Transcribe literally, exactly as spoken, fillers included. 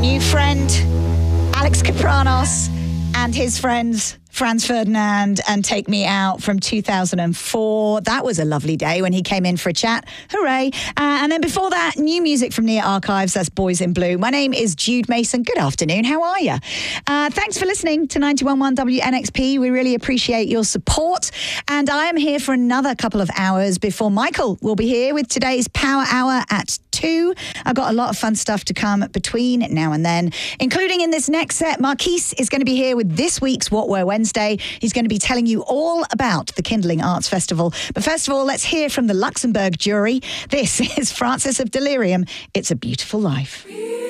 new friend, Alex Kapranos, and his friends, Franz Ferdinand, and Take Me Out from two thousand four. That was a lovely day when he came in for a chat. Hooray. Uh, and then before that, new music from Near Archives. That's Boys in Blue. My name is Jude Mason. Good afternoon. How are you? Uh, thanks for listening to ninety-one point one W N X P. We really appreciate your support. And I am here for another couple of hours before Michael will be here with today's Power Hour at two. I've got a lot of fun stuff to come between now and then, including in this next set. Marquise is going to be here with this week's What Wear Wednesday. He's going to be telling you all about the Kindling Arts Festival. But first of all, let's hear from the Luxembourg jury. This is Francis of Delirium. It's a Beautiful Life.